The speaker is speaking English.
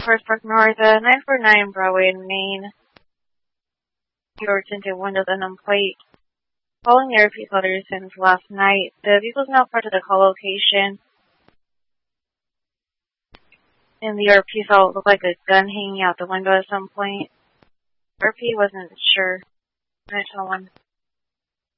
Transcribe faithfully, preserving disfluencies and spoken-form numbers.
First Park North, uh, nine four nine Broadway in Maine. Your tinted windows and on plate. Following the repeat letters since last night, the vehicle is now part of the call location. And the R P saw it looked like a gun hanging out the window at some point. R P wasn't sure. nine one one.